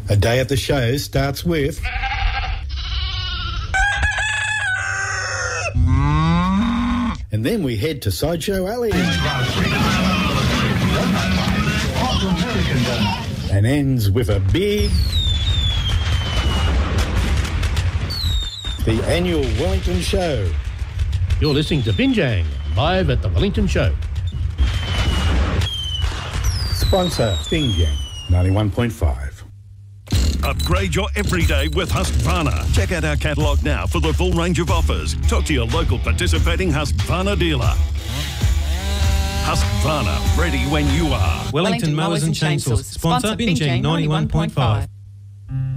A day at the show starts with... And then we head to Sideshow Alley. And ends with a big... The annual Wellington Show. You're listening to Binjang, live at the Wellington Show. Sponsor, Binjang, 91.5. Upgrade your everyday with Husqvarna. Check out our catalogue now for the full range of offers. Talk to your local participating Husqvarna dealer. Husqvarna, ready when you are. Wellington Mowers and Chainsaws. Sponsor Binjang 91.5.